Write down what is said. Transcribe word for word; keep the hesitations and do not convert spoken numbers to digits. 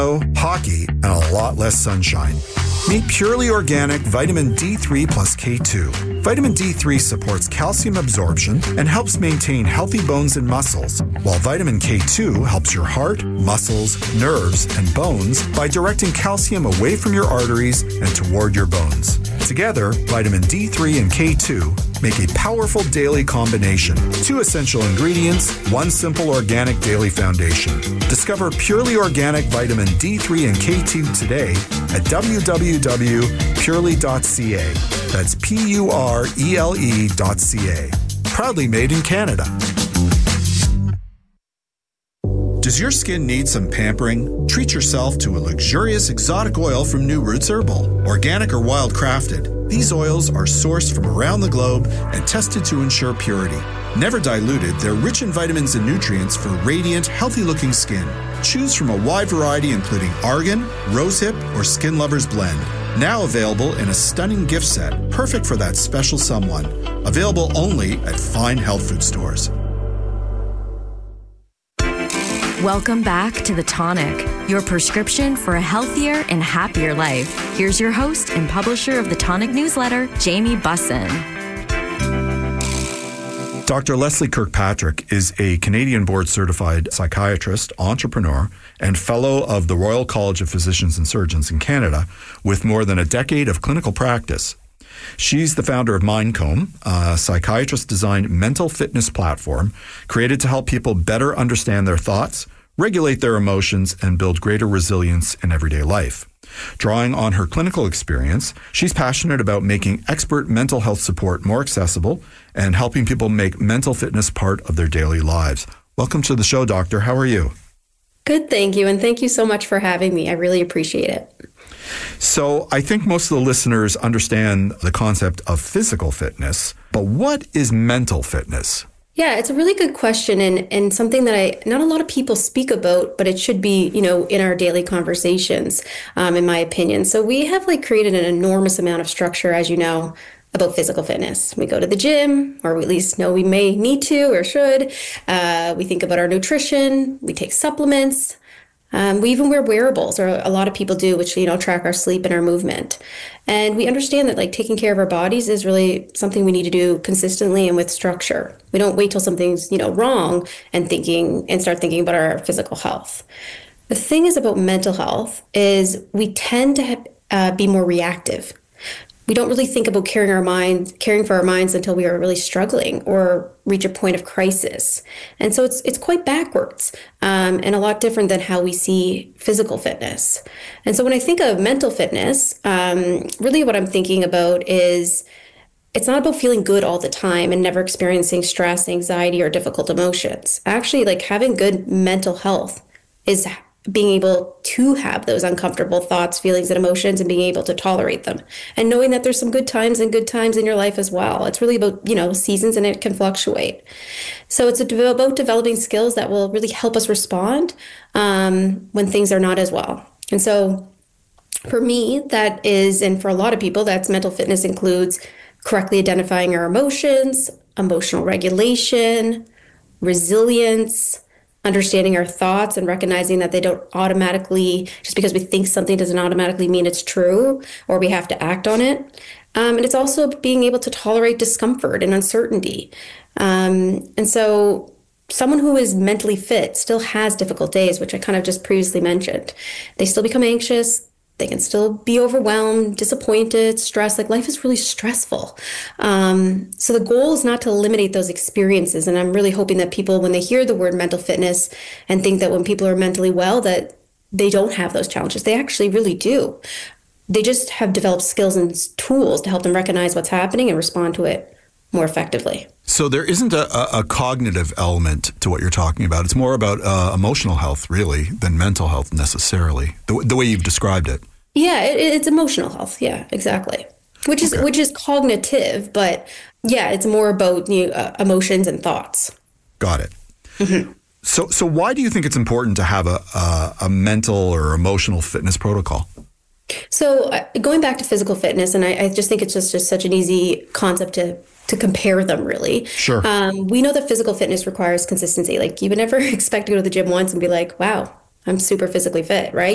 snow, hockey, and a lot less sunshine. Meet Purely Organic Vitamin D three plus K two. Vitamin D three supports calcium absorption and helps maintain healthy bones and muscles, while vitamin K two helps your heart, muscles, nerves, and bones by directing calcium away from your arteries and toward your bones. Together, vitamin D three and K two make a powerful daily combination. Two essential ingredients, one simple organic daily foundation. Discover Purely Organic Vitamin D three and K two today at w w w dot purely dot c a. That's P U R E L E dot C A. Proudly made in Canada. Does your skin need some pampering? Treat yourself to a luxurious exotic oil from New Roots Herbal. Organic or wild crafted, these oils are sourced from around the globe and tested to ensure purity. Never diluted, they're rich in vitamins and nutrients for radiant, healthy-looking skin. Choose from a wide variety including argan, rosehip, or Skin Lovers Blend. Now available in a stunning gift set, perfect for that special someone. Available only at fine health food stores. Welcome back to The Tonic, your prescription for a healthier and happier life. Here's your host and publisher of The Tonic newsletter, Jamie Bussin. Doctor Leslie Kirkpatrick is a Canadian board-certified psychiatrist, entrepreneur, and fellow of the Royal College of Physicians and Surgeons in Canada with more than a decade of clinical practice. She's the founder of Mindcomb, a psychiatrist-designed mental fitness platform created to help people better understand their thoughts, regulate their emotions, and build greater resilience in everyday life. Drawing on her clinical experience, she's passionate about making expert mental health support more accessible and helping people make mental fitness part of their daily lives. Welcome to the show, Doctor. How are you? Good, thank you. And thank you so much for having me. I really appreciate it. So I think most of the listeners understand the concept of physical fitness, but what is mental fitness? Yeah, it's a really good question and, and something that I not a lot of people speak about, but it should be, you know, in our daily conversations, um, in my opinion. So we have like created an enormous amount of structure, as you know, about physical fitness. We go to the gym, or we at least know we may need to or should. Uh, we think about our nutrition. We take supplements. Um, we even wear wearables, or a lot of people do, which, you know, track our sleep and our movement. And we understand that like taking care of our bodies is really something we need to do consistently and with structure. We don't wait till something's, you know, wrong and thinking and start thinking about our physical health. The thing is about mental health is we tend to have, uh, be more reactive. We don't really think about caring our minds, caring for our minds until we are really struggling or reach a point of crisis. And so it's it's quite backwards um, and a lot different than how we see physical fitness. And so when I think of mental fitness, um, really what I'm thinking about is it's not about feeling good all the time and never experiencing stress, anxiety, or difficult emotions. Actually, like having good mental health is being able to have those uncomfortable thoughts, feelings, and emotions, and being able to tolerate them, and knowing that there's some good times and good times in your life as well. It's really about, you know, seasons, and it can fluctuate. So it's about developing skills that will really help us respond um, when things are not as well. And so for me, that is, and for a lot of people, that's mental fitness includes correctly identifying our emotions, emotional regulation, resilience, understanding our thoughts and recognizing that they don't automatically, just because we think something doesn't automatically mean it's true or we have to act on it. Um, and it's also being able to tolerate discomfort and uncertainty. Um, and so someone who is mentally fit still has difficult days, which I kind of just previously mentioned. They still become anxious. They can still be overwhelmed, disappointed, stressed. Like life is really stressful. Um, so the goal is not to eliminate those experiences. And I'm really hoping that people, when they hear the word mental fitness and think that when people are mentally well, that they don't have those challenges. They actually really do. They just have developed skills and tools to help them recognize what's happening and respond to it more effectively. So there isn't a, a cognitive element to what you're talking about. It's more about uh, emotional health, really, than mental health necessarily, the, the way you've described it. Yeah, it, it's emotional health. Yeah, exactly. Which is okay. which is cognitive, but yeah, it's more about you know, uh, emotions and thoughts. Got it. Mm-hmm. So, so why do you think it's important to have a a, a mental or emotional fitness protocol? So, uh, going back to physical fitness, and I, I just think it's just, just such an easy concept to to compare them, really. Sure. Um, we know that physical fitness requires consistency. Like, you would never expect to go to the gym once and be like, "Wow, I'm super physically fit," right?